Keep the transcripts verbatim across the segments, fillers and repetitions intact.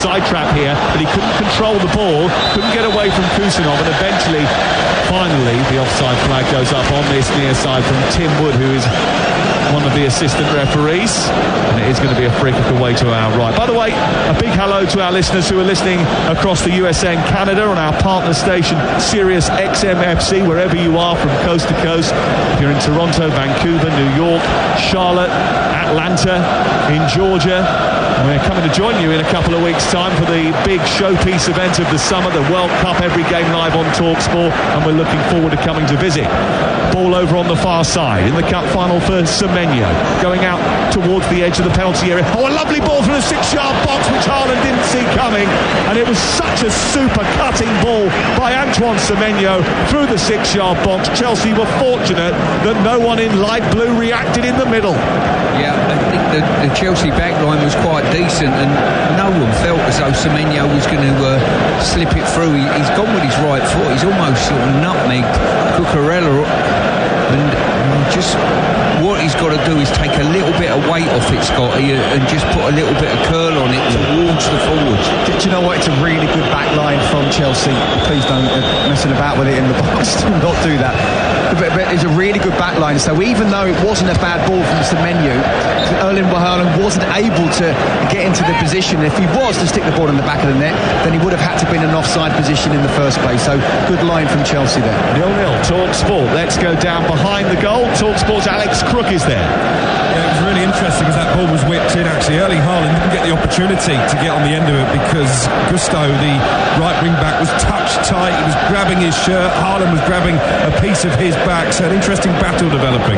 side trap here, but he couldn't control the ball, couldn't get away from Kusanov, and eventually, finally, the offside flag goes up on this near side from Tim Wood, who is one of the assistant referees, and it is going to be a free kick away to our right. By the way, a big hello to our listeners who are listening across the U S A and Canada on our partner station Sirius X M F C, wherever you are from coast to coast. If you're in Toronto, Vancouver, New York, Charlotte, Atlanta, in Georgia, we're coming to join you in a couple of weeks' time for the big showpiece event of the summer, the World Cup, every game live on TalkSport, and we're looking forward to coming to visit. Ball over on the far side in the cup final for Semenyo, going out towards the edge of the penalty area. Oh, a lovely ball from the six-yard box, which Haaland didn't see coming, and it was such a super cutting ball by Antoine Semenyo through the six-yard box. Chelsea were fortunate that no one in light blue reacted in the middle. Yeah, I think the, the Chelsea backline was quite decent, and no one felt as though Semenyo was going to uh, slip it through. He, he's gone with his right foot. He's almost sort of nutmegged Cucurella, and, and just what he's got to do is take a little bit of weight off it, Scotty, and just put a little bit of curl on it towards the forwards. Do, do you know what? It's a really good back line from Chelsea. Please don't uh, messing about with it in the box. Do not do that. But, but it's a really good back line. So even though it wasn't a bad ball from Semenyo, Erling Haaland wasn't able to get into the position. If he was to stick the ball in the back of the net, then he would have had to be in an offside position in the first place. So good line from Chelsea there. nil nil, TalkSport. Let's go down behind the goal. TalkSport's Alex Crook is there. Yeah, it was really interesting as that ball was whipped in. Actually, Erling Haaland didn't get the opportunity to get on the end of it because Gusto, the right wing back, was touched tight. He was grabbing his shirt. Haaland was grabbing a piece of his back. So an interesting battle developing.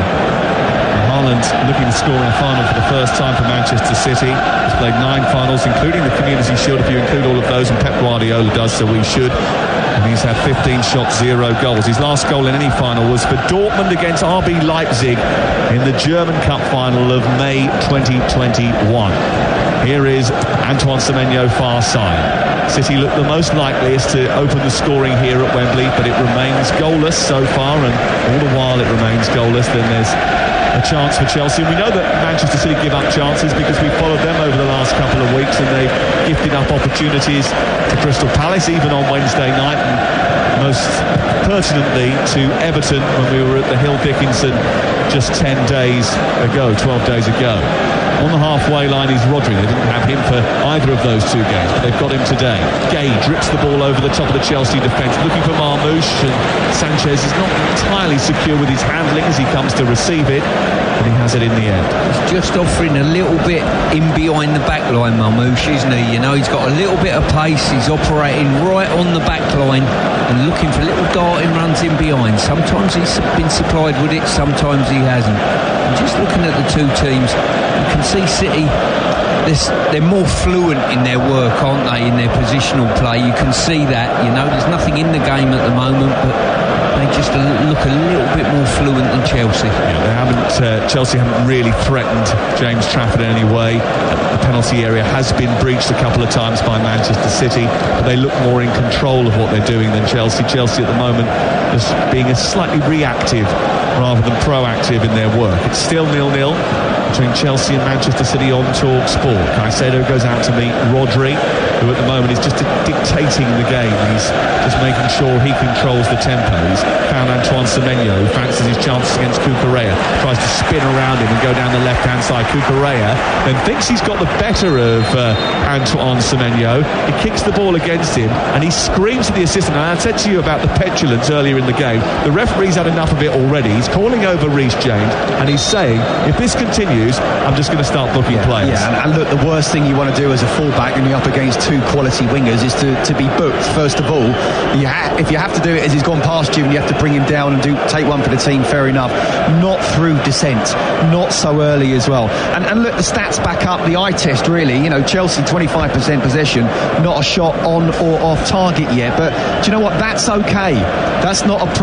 Haaland looking to score in the final for the first time for Manchester City. He's played nine finals, including the Community Shield, if you include all of those, and Pep Guardiola does, so we should. And he's had fifteen shots, zero goals. His last goal in any final was for Dortmund against R B Leipzig in the German Cup final of May twenty twenty-one. Here is Antoine Semenyo, far side. City look the most likeliest to open the scoring here at Wembley, but it remains goalless so far, and all the while it remains goalless, then there's a chance for Chelsea. We know that Manchester City give up chances because we followed them over the last couple of weeks, and they've gifted up opportunities to Crystal Palace even on Wednesday night, and most pertinently to Everton when we were at the Hill Dickinson just ten days ago, twelve days ago. On the halfway line is Rodri. They didn't have him for either of those two games, but they've got him today. Gay drips the ball over the top of the Chelsea defence, looking for Marmoush, and Sanchez is not entirely secure with his handling as he comes to receive it, but he has it in the end. He's just offering a little bit in behind the back line, Marmoush, isn't he? You know, he's got a little bit of pace. He's operating right on the back line and looking for little darting runs in behind. Sometimes he's been supplied with it, sometimes he hasn't. And just looking at the two teams, you can see City, they're more fluent in their work, aren't they, in their positional play. You can see that, you know, there's nothing in the game at the moment, but they just look a little bit more fluent than Chelsea. Yeah, they haven't, uh, Chelsea haven't really threatened James Trafford in any way. The penalty area has been breached a couple of times by Manchester City, but they look more in control of what they're doing than Chelsea. Chelsea at the moment is being a slightly reactive rather than proactive in their work. It's still nil nil between Chelsea and Manchester City on TalkSport. Caicedo goes out to meet Rodri, who at the moment is just dictating the game. He's just making sure he controls the tempo. He's found Antoine Semenyo, who fancies his chances against Cucurella, tries to spin around him and go down the left-hand side. Cucurella then thinks he's got the better of uh, Antoine Semenyo. He kicks the ball against him, and he screams to the assistant. And I said to you about the petulance earlier in the game. The referee's had enough of it already. He's calling over Reece James, and he's saying, if this continues, I'm just going to start booking yeah, players. Yeah, and, and look, the worst thing you want to do as a fullback when you're up against two quality wingers is to, to be booked. First of all, you ha- if you have to do it as he's gone past you and you have to bring him down and do take one for the team, fair enough. Not through descent, not so early as well. And, and look, the stats back up the eye test, really. You know, Chelsea twenty-five percent possession, not a shot on or off target yet. But do you know what? That's okay. That's not a